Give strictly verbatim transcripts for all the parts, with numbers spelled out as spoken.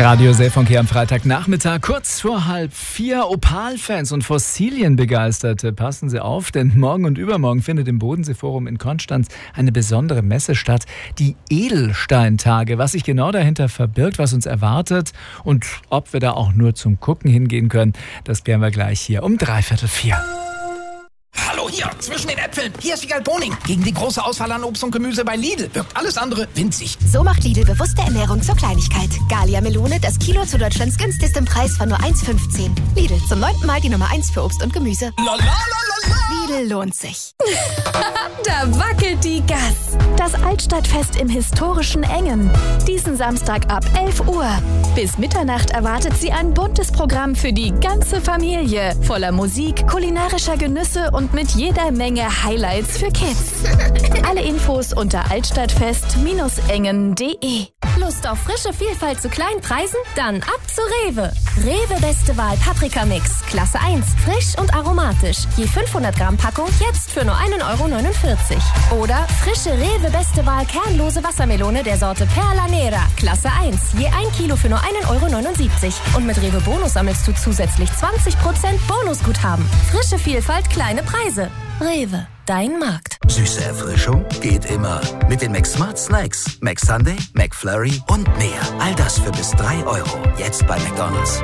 Radio Seefunk hier am Freitagnachmittag, kurz vor halb vier. Opal-Fans und Fossilienbegeisterte, passen Sie auf, denn morgen und übermorgen findet im Bodensee-Forum in Konstanz eine besondere Messe statt, die Edelsteintage. Was sich genau dahinter verbirgt, was uns erwartet und ob wir da auch nur zum Gucken hingehen können, das klären wir gleich hier um dreiviertel vier. Hallo hier, zwischen den Äpfeln. Hier ist Wiegald Boning. Gegen die große Auswahl an Obst und Gemüse bei Lidl wirkt alles andere winzig. So macht Lidl bewusste Ernährung zur Kleinigkeit. Gallia Melone, das Kilo zu Deutschlands günstigstem Preis von nur eins fünfzehn. Lidl, zum neunten Mal die Nummer eins für Obst und Gemüse. Lidl lohnt sich. Da wackelt die Gas. Das Altstadtfest im historischen Engen. Diesen Samstag ab elf Uhr. Bis Mitternacht erwartet Sie ein buntes Programm für die ganze Familie. Voller Musik, kulinarischer Genüsse und mit jeder Menge Highlights für Kids. Alle Infos unter altstadtfest engen punkt de. Lust auf frische Vielfalt zu kleinen Preisen? Dann ab zu Rewe. Rewe Beste Wahl Paprika Mix. Klasse eins. Frisch und aromatisch. Je fünfhundert Gramm Packung jetzt für nur ein Euro neunundvierzig. Oder frische Rewe Beste Wahl kernlose Wassermelone der Sorte Perla Nera. Klasse eins. Je ein Kilo für nur ein Euro neunundsiebzig. Und mit Rewe Bonus sammelst du zusätzlich zwanzig Prozent Bonusguthaben. Frische Vielfalt, kleine Preise. Rewe, dein Markt. Süße Erfrischung geht immer. Mit den McSmart Snacks. McSunday, McFlurry und mehr. All das für bis drei Euro. Jetzt bei McDonald's.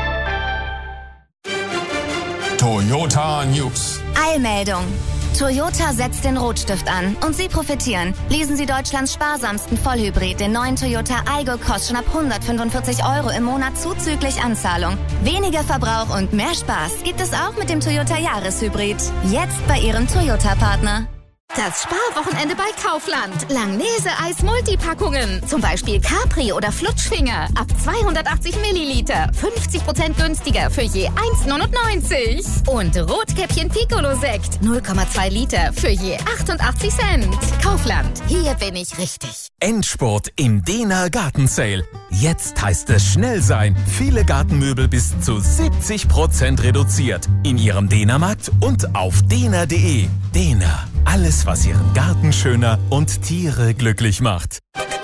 Toyota News. Eilmeldung. Toyota setzt den Rotstift an und Sie profitieren. Leasen Sie Deutschlands sparsamsten Vollhybrid, den neuen Toyota Aygo, kostet schon ab hundertfünfundvierzig Euro im Monat zuzüglich Anzahlung. Weniger Verbrauch und mehr Spaß gibt es auch mit dem Toyota Jahreshybrid. Jetzt bei Ihrem Toyota-Partner. Das Sparwochenende bei Kaufland. Langnese-Eis-Multipackungen. Zum Beispiel Capri oder Flutschfinger. Ab zweihundertachtzig Milliliter. fünfzig Prozent günstiger für je eins neunundneunzig. Und Rotkäppchen Piccolo-Sekt. null Komma zwei Liter für je achtundachtzig Cent. Kaufland. Hier bin ich richtig. Endspurt im Dena Garten Sale. Jetzt heißt es schnell sein. Viele Gartenmöbel bis zu siebzig Prozent reduziert. In Ihrem Dena-Markt und auf dena punkt de. Dena. Alles, was Ihren Garten schöner und Tiere glücklich macht.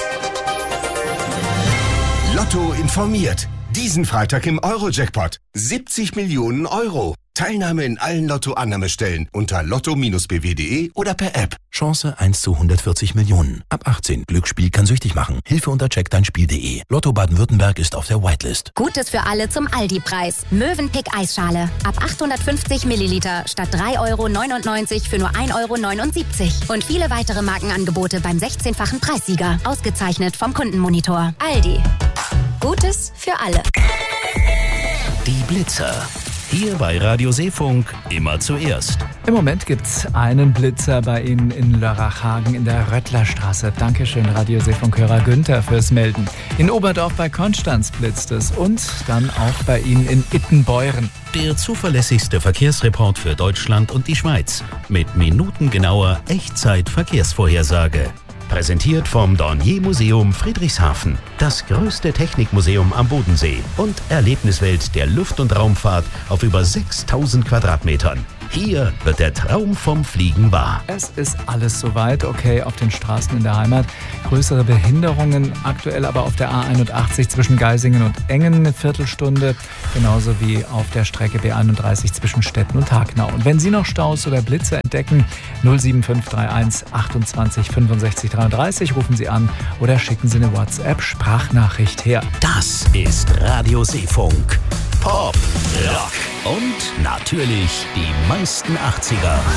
Lotto informiert. Diesen Freitag im Euro-Jackpot. siebzig Millionen Euro. Teilnahme in allen Lotto-Annahmestellen unter lotto Bindestrich b w punkt de oder per App. Chance eins zu hundertvierzig Millionen. Ab achtzehn. Glücksspiel kann süchtig machen. Hilfe unter check dein spiel punkt de. Lotto Baden-Württemberg ist auf der Whitelist. Gutes für alle zum Aldi-Preis. Mövenpick Eisschale. Ab achthundertfünfzig Milliliter statt drei Euro neunundneunzig für nur ein Euro neunundsiebzig. Und viele weitere Markenangebote beim sechzehnfachen Preissieger. Ausgezeichnet vom Kundenmonitor. Aldi. Gutes für alle. Die Blitzer. Hier bei Radio Seefunk immer zuerst. Im Moment gibt's einen Blitzer bei Ihnen in Lörrachhagen in der Röttlerstraße. Dankeschön, Radio Seefunk-Hörer Günther, fürs Melden. In Oberdorf bei Konstanz blitzt es und dann auch bei Ihnen in Ittenbeuren. Der zuverlässigste Verkehrsreport für Deutschland und die Schweiz. Mit minutengenauer Echtzeit-Verkehrsvorhersage. Präsentiert vom Dornier Museum Friedrichshafen, das größte Technikmuseum am Bodensee und Erlebniswelt der Luft- und Raumfahrt auf über sechstausend Quadratmetern. Hier wird der Traum vom Fliegen wahr. Es ist alles soweit, okay, auf den Straßen in der Heimat. Größere Behinderungen, aktuell aber auf der A einundachtzig zwischen Geisingen und Engen eine Viertelstunde. Genauso wie auf der Strecke B einunddreißig zwischen Stetten und Hagnau. Und wenn Sie noch Staus oder Blitze entdecken, null sieben fünf drei eins achtundzwanzig fünfundsechzig dreiunddreißig rufen Sie an oder schicken Sie eine WhatsApp-Sprachnachricht her. Das ist Radio Seefunk. Pop, Rock und natürlich die meisten achtziger.